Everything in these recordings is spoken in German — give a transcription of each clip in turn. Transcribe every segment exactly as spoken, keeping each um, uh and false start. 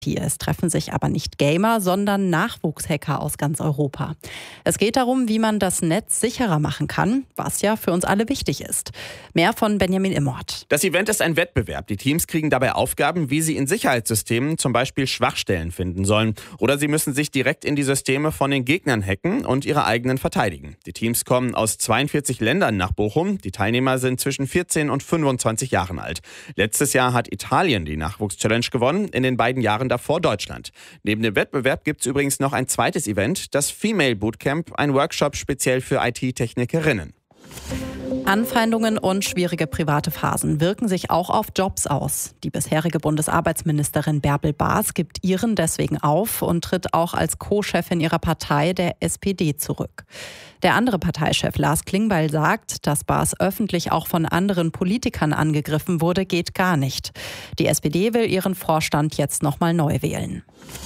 Es treffen sich aber nicht Gamer, sondern Nachwuchshacker aus ganz Europa. Es geht darum, wie man das Netz sicherer machen kann, was ja für uns alle wichtig ist. Mehr von Benjamin Immort. Das Event ist ein Wettbewerb. Die Teams kriegen dabei Aufgaben, wie sie in Sicherheitssystemen zum Beispiel Schwachstellen finden sollen. Oder sie müssen sich direkt in die Systeme von den Gegnern hacken und ihre eigenen verteidigen. Die Teams kommen aus zweiundvierzig Ländern nach Bochum. Die Teilnehmer sind zwischen vierzehn und fünfundzwanzig Jahren alt. Letztes Jahr hat Italien die Nachwuchschallenge gewonnen, in den beiden Jahren davor Deutschland. Neben dem Wettbewerb gibt es übrigens noch ein zweites Event, das Female Bootcamp, ein Workshop speziell für I T-Technikerinnen. Anfeindungen und schwierige private Phasen wirken sich auch auf Jobs aus. Die bisherige Bundesarbeitsministerin Bärbel Baas gibt ihren deswegen auf und tritt auch als Co-Chefin ihrer Partei, der S P D, zurück. Der andere Parteichef Lars Klingbeil sagt, dass Baas öffentlich auch von anderen Politikern angegriffen wurde, geht gar nicht. Die S P D will ihren Vorstand jetzt nochmal neu wählen.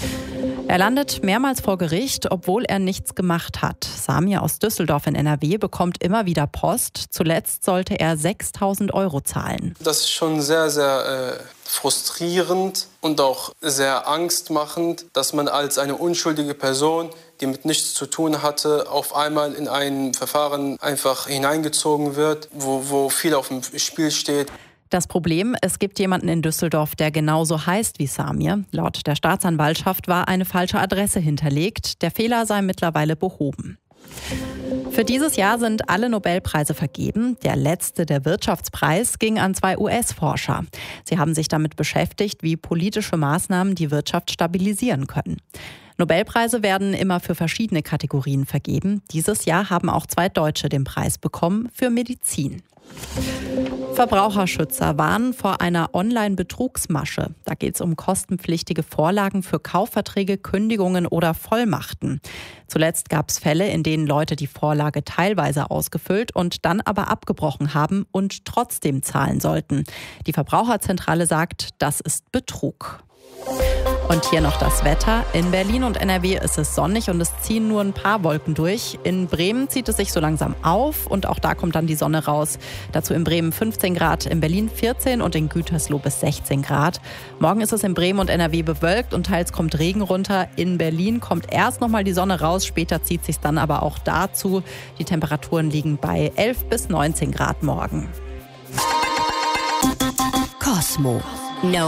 Er landet mehrmals vor Gericht, obwohl er nichts gemacht hat. Samir aus Düsseldorf in N R W bekommt immer wieder Post. Zuletzt sollte er sechstausend Euro zahlen. Das ist schon sehr, sehr äh, frustrierend und auch sehr angstmachend, dass man als eine unschuldige Person, die mit nichts zu tun hatte, auf einmal in ein Verfahren einfach hineingezogen wird, wo, wo viel auf dem Spiel steht. Das Problem, es gibt jemanden in Düsseldorf, der genauso heißt wie Samir. Laut der Staatsanwaltschaft war eine falsche Adresse hinterlegt. Der Fehler sei mittlerweile behoben. Für dieses Jahr sind alle Nobelpreise vergeben. Der letzte, der Wirtschaftspreis, ging an zwei U S-Forscher. Sie haben sich damit beschäftigt, wie politische Maßnahmen die Wirtschaft stabilisieren können. Nobelpreise werden immer für verschiedene Kategorien vergeben. Dieses Jahr haben auch zwei Deutsche den Preis bekommen für Medizin. Verbraucherschützer warnen vor einer Online-Betrugsmasche. Da geht es um kostenpflichtige Vorlagen für Kaufverträge, Kündigungen oder Vollmachten. Zuletzt gab es Fälle, in denen Leute die Vorlage teilweise ausgefüllt und dann aber abgebrochen haben und trotzdem zahlen sollten. Die Verbraucherzentrale sagt, das ist Betrug. Und hier noch das Wetter. In Berlin und N R W ist es sonnig und es ziehen nur ein paar Wolken durch. In Bremen zieht es sich so langsam auf und auch da kommt dann die Sonne raus. Dazu in Bremen fünfzehn Grad, in Berlin vierzehn und in Gütersloh bis sechzehn Grad. Morgen ist es in Bremen und N R W bewölkt und teils kommt Regen runter. In Berlin kommt erst nochmal die Sonne raus, später zieht sich dann aber auch dazu. Die Temperaturen liegen bei elf bis neunzehn Grad morgen. Cosmo. No.